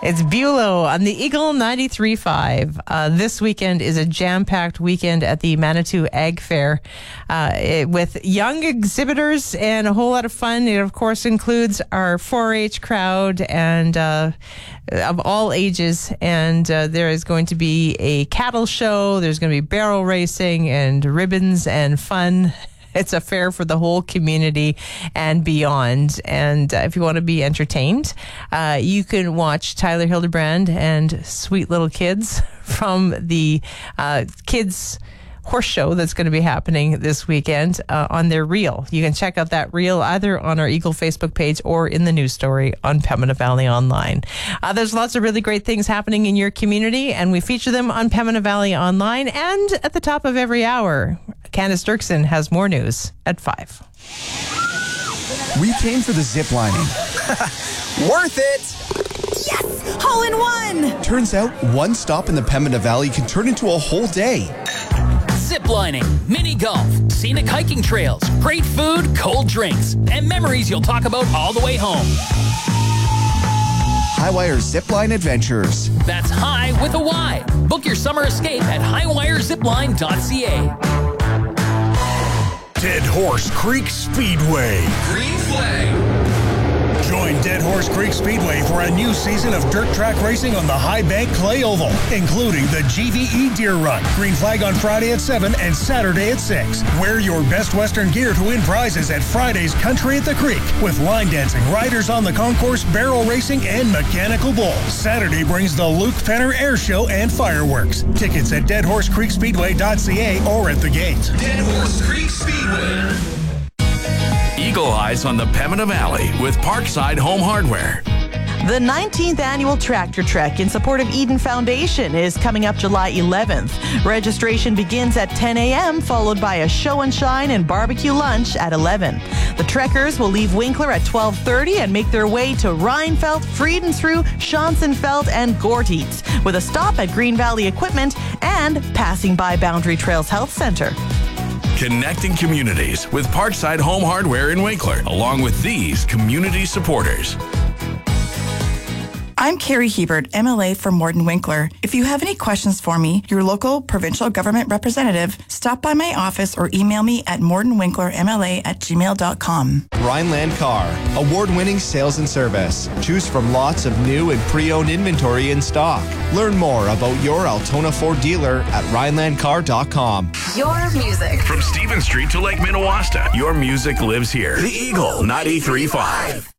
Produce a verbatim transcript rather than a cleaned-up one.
It's Bulow on the Eagle ninety-three point five. Uh, this weekend is a jam-packed weekend at the Manitou Ag Fair uh, it, with young exhibitors and a whole lot of fun. It, of course, includes our four H crowd and uh, of all ages. And uh, there is going to be a cattle show. There's going to be barrel racing and ribbons and fun. It's a fair for the whole community and beyond. And uh, if you want to be entertained, uh, you can watch Tyler Hildebrand and Sweet Little Kids from the uh, Kids Horse Show that's going to be happening this weekend uh, on their reel. You can check out that reel either on our Eagle Facebook page or in the news story on Pembina Valley Online. Uh, there's lots of really great things happening in your community, and we feature them on Pembina Valley Online and at the top of every hour. Candace Dirksen has more news at five. We came for the zip lining. Worth it! Yes! Hole in one! Turns out one stop in the Pembina Valley can turn into a whole day. Ziplining, mini golf, scenic hiking trails, great food, cold drinks, and memories you'll talk about all the way home. Highwire Zipline Adventures. That's high with a Y. Book your summer escape at highwire zipline dot c a. Dead Horse Creek Speedway. Green flag. Join Dead Horse Creek Speedway for a new season of dirt track racing on the High Bank Clay Oval, including the G V E Deer Run. Green flag on Friday at seven and Saturday at six. Wear your best Western gear to win prizes at Friday's Country at the Creek with line dancing, riders on the concourse, barrel racing, and mechanical bull. Saturday brings the Luke Penner Air Show and fireworks. Tickets at dead horse creek speedway dot c a or at the gate. Dead Horse Creek Speedway. Eagle Eyes on the Pembina Valley with Parkside Home Hardware. The nineteenth Annual Tractor Trek in support of Eden Foundation is coming up July eleventh. Registration begins at ten a.m., followed by a show and shine and barbecue lunch at eleven. The trekkers will leave Winkler at twelve thirty and make their way to Rheinfeldt, Friedensrue, Schonsenfeld, and Gortitz, with a stop at Green Valley Equipment and passing by Boundary Trails Health Center. Connecting communities with Parkside Home Hardware in Winkler, along with these community supporters. I'm Carrie Hebert, M L A for Morden Winkler. If you have any questions for me, your local provincial government representative, stop by my office or email me at mordenwinklermla at gmail dot com. Rhineland Car, award-winning sales and service. Choose from lots of new and pre-owned inventory in stock. Learn more about your Altona Ford dealer at rhineland car dot com. Your music. From Stephen Street to Lake Minnewaska, your music lives here. The Eagle ninety-three point five.